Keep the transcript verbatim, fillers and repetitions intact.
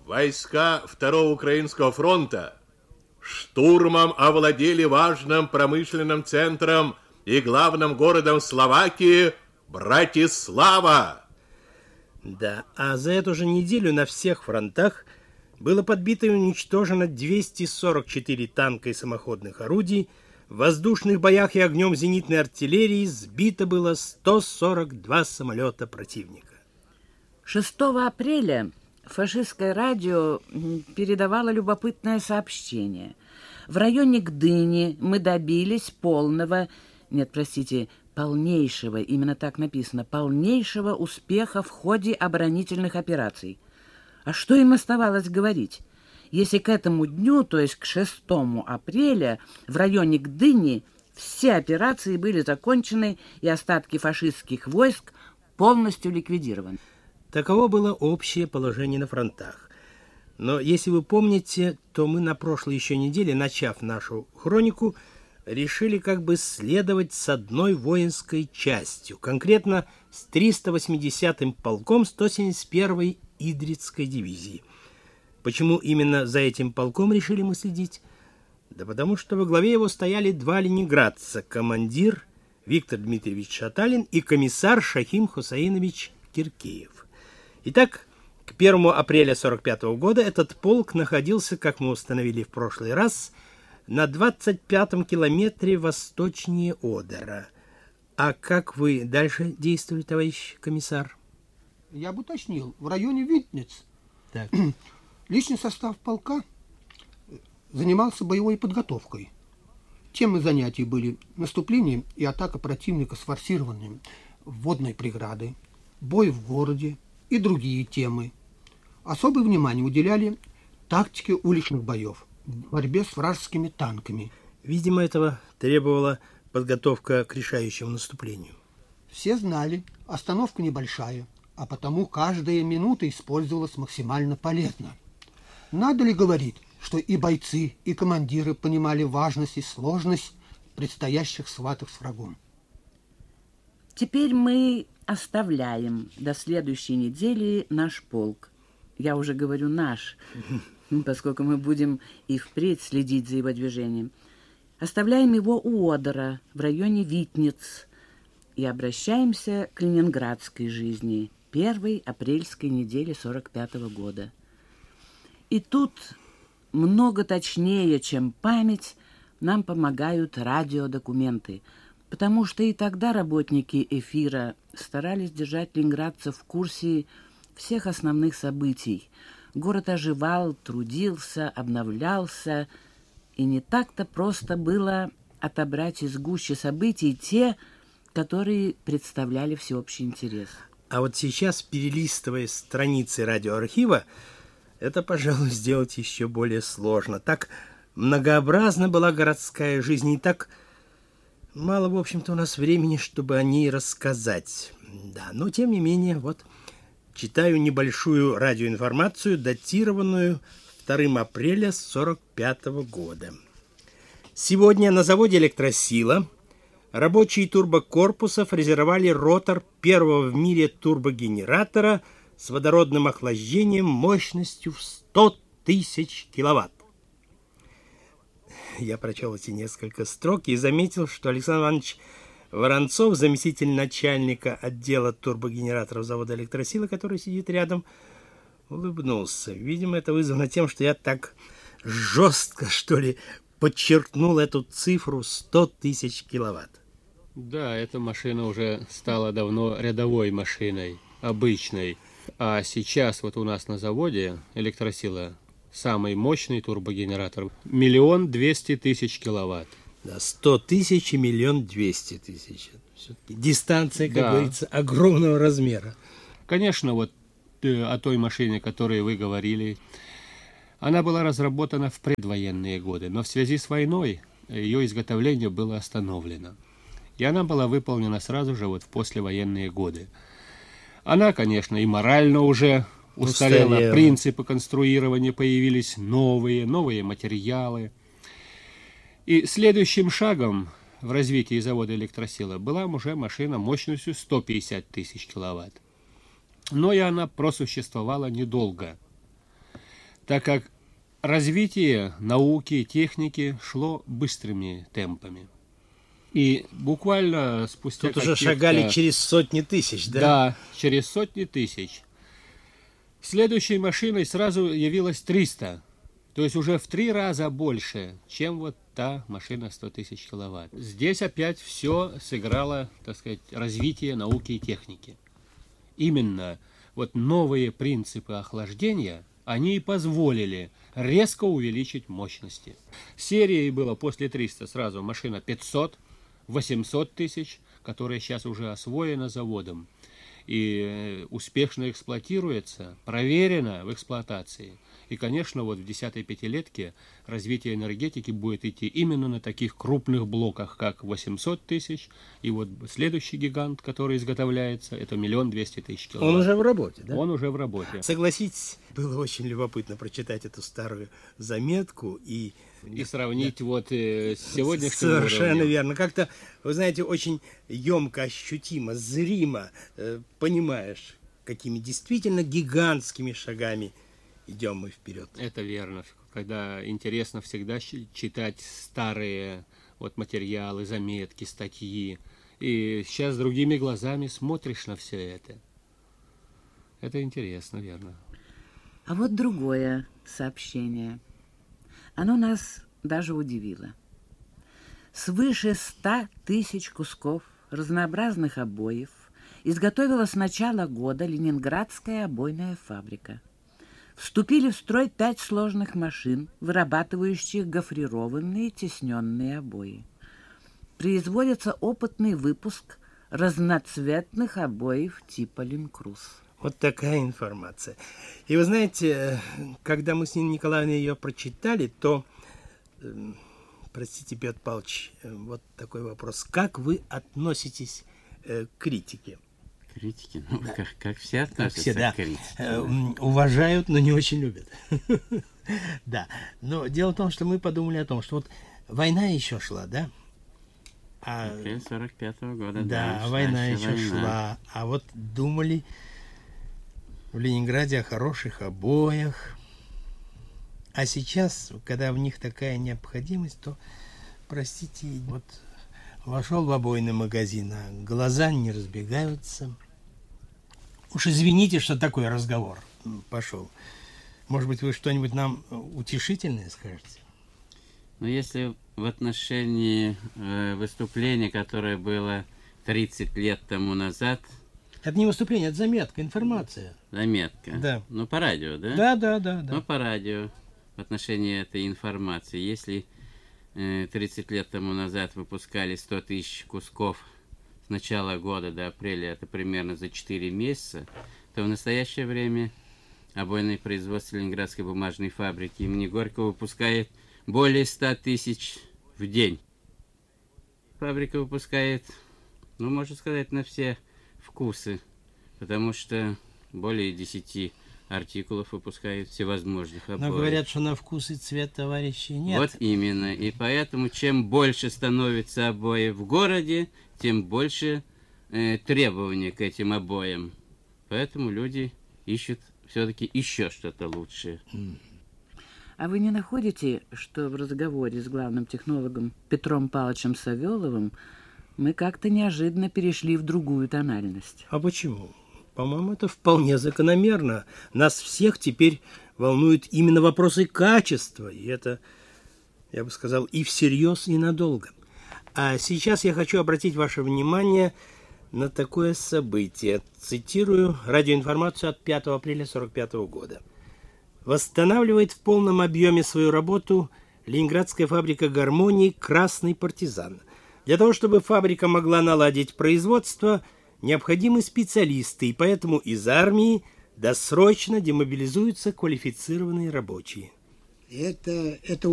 Войска Второго Украинского фронта штурмом овладели важным промышленным центром и главным городом Словакии Братислава. Да, а за эту же неделю на всех фронтах было подбито и уничтожено двести сорок четыре танка и самоходных орудий, в воздушных боях и огнем зенитной артиллерии сбито было сто сорок два самолета противника. шестого апреля фашистское радио передавало любопытное сообщение. В районе Гдыни мы добились полного, нет, простите, полнейшего, именно так написано, полнейшего успеха в ходе оборонительных операций. А что им оставалось говорить? Если к этому дню, то есть к шестому апреля, в районе Гдыни все операции были закончены и остатки фашистских войск полностью ликвидированы. Таково было общее положение на фронтах. Но если вы помните, то мы на прошлой еще неделе, начав нашу хронику, решили как бы следовать с одной воинской частью, конкретно с триста восьмидесятым полком сто семьдесят первой Идрицкой дивизии. Почему именно за этим полком решили мы следить? Да потому что во главе его стояли два ленинградца, командир Виктор Дмитриевич Шаталин и комиссар Шахим Хусаинович Киркеев. Итак, к первому апреля сорок пятого года этот полк находился, как мы установили в прошлый раз, на двадцать пятом километре восточнее Одера. А как вы дальше действовали, товарищ комиссар? Я бы уточнил, в районе Витниц. Так. Личный состав полка занимался боевой подготовкой. Темы занятий были наступление и атака противника с форсированием водной преграды, бой в городе и другие темы. Особое внимание уделяли тактике уличных боев, борьбе с вражескими танками. Видимо, этого требовала подготовка к решающему наступлению. Все знали, остановка небольшая, а потому каждая минута использовалась максимально полезно. Надо ли говорить, что и бойцы, и командиры понимали важность и сложность предстоящих схваток с врагом? Теперь мы оставляем до следующей недели наш полк. Я уже говорю наш, поскольку мы будем и впредь следить за его движением. Оставляем его у Одера, в районе Витниц, и обращаемся к ленинградской жизни, первой апрельской недели сорок пятого года. И тут много точнее, чем память, нам помогают радиодокументы, потому что и тогда работники эфира старались держать ленинградцев в курсе всех основных событий. Город оживал, трудился, обновлялся, и не так-то просто было отобрать из гущи событий те, которые представляли всеобщий интерес. А вот сейчас, перелистывая страницы радиоархива, это, пожалуй, сделать еще более сложно. Так многообразна была городская жизнь, и так мало, в общем-то, у нас времени, чтобы о ней рассказать. Да, но, тем не менее, вот читаю небольшую радиоинформацию, датированную второго апреля сорок пятого года. Сегодня на заводе «Электросила» рабочие турбокорпуса фрезеровали ротор первого в мире турбогенератора с водородным охлаждением мощностью в сто тысяч киловатт. Я прочел эти несколько строк и заметил, что Александр Иванович Воронцов, заместитель начальника отдела турбогенераторов завода «Электросила», который сидит рядом, улыбнулся. Видимо, это вызвано тем, что я так жестко, что ли, подчеркнул эту цифру сто тысяч киловатт. Да, эта машина уже стала давно рядовой машиной, обычной. А сейчас вот у нас на заводе «Электросила» самый мощный турбогенератор – миллион двести тысяч киловатт. Да, сто тысяч и миллион двести тысяч. Все-таки дистанция, как Да. говорится, огромного размера. Конечно, вот э, о той машине, о которой вы говорили, она была разработана в предвоенные годы, но в связи с войной ее изготовление было остановлено. И она была выполнена сразу же вот в послевоенные годы. Она, конечно, и морально уже устарела, Устарела. принципы конструирования появились новые, новые материалы. И следующим шагом в развитии завода «Электросила» была уже машина мощностью сто пятьдесят тысяч киловатт. Но и она просуществовала недолго. так как развитие науки и техники шло быстрыми темпами. И буквально спустя Тут уже шагали через сотни тысяч, да? Да, через сотни тысяч. Следующей машиной сразу явилось триста. То есть уже в три раза больше, чем вот та машина сто тысяч киловатт. Здесь опять все сыграло, так сказать, развитие науки и техники. Именно вот новые принципы охлаждения, они и позволили резко увеличить мощности. Серией было после триста сразу машина пятьсот, восемьсот тысяч, которая сейчас уже освоена заводом и успешно эксплуатируется, проверена в эксплуатации. И, конечно, вот в десятой пятилетке развитие энергетики будет идти именно на таких крупных блоках, как восемьсот тысяч, и вот следующий гигант, который изготовляется, это миллион двести тысяч киловатт. Он уже в работе, да? Он уже в работе. Согласитесь, было очень любопытно прочитать эту старую заметку и... И сравнить да. вот э, с сегодняшним Совершенно уровнем. верно. Как-то, вы знаете, очень емко, ощутимо, зримо э, понимаешь, какими действительно гигантскими шагами идем мы вперед. Это верно. Когда интересно всегда читать старые вот, материалы, заметки, статьи. И сейчас другими глазами смотришь на все это. Это интересно, верно. А вот другое сообщение. Оно нас даже удивило. Свыше ста тысяч кусков разнообразных обоев изготовила с начала года Ленинградская обойная фабрика. Вступили в строй пять сложных машин, вырабатывающих гофрированные тесненные обои. Производится опытный выпуск разноцветных обоев типа «Ленкрус». Вот такая информация. И вы знаете, когда мы с Ниной Николаевной ее прочитали, то, э, простите, Петр Павлович, э, вот такой вопрос. Как вы относитесь э, к критике? Критики? Ну, да. как, как все относятся как все, да. к критике. Э, уважают, но не очень любят. Да. Но дело в том, что мы подумали о том, что вот война еще шла, да? Апрель сорок пятого года. Да, война еще шла. А вот думали... в Ленинграде о хороших обоях. А сейчас, когда в них такая необходимость, то, простите, вот вошел в обойный магазин, а глаза не разбегаются. Уж извините, что такой разговор пошел. Может быть, вы что-нибудь нам утешительное скажете? Ну, если в отношении э, выступления, которое было тридцать лет тому назад... Это не выступление, это заметка, информация. Заметка? Да. Ну, по радио, да? Да, да, да. да. Ну, по радио, в отношении этой информации. Если э, тридцать лет тому назад выпускали сто тысяч кусков с начала года до апреля, это примерно за четыре месяца, то в настоящее время обойное производство Ленинградской бумажной фабрики имени Горького выпускает более ста тысяч в день. Фабрика выпускает, ну, можно сказать, на все вкусы, потому что более десяти артикулов выпускают всевозможных обоев. Но говорят, что на вкус и цвет товарищей нет. Вот именно. И поэтому, чем больше становится обоев в городе, тем больше э, требований к этим обоям. Поэтому люди ищут все-таки еще что-то лучшее. А вы не находите, что в разговоре с главным технологом Петром Павловичем Савеловым мы как-то неожиданно перешли в другую тональность? А почему? По-моему, это вполне закономерно. Нас всех теперь волнуют именно вопросы качества. И это, я бы сказал, и всерьез, и надолго. А сейчас я хочу обратить ваше внимание на такое событие. Цитирую радиоинформацию от пятого апреля сорок пятого года. Восстанавливает в полном объеме свою работу Ленинградская фабрика гармонии «Красный партизан». Для того, чтобы фабрика могла наладить производство, необходимы специалисты, и поэтому из армии досрочно демобилизуются квалифицированные рабочие. Это, это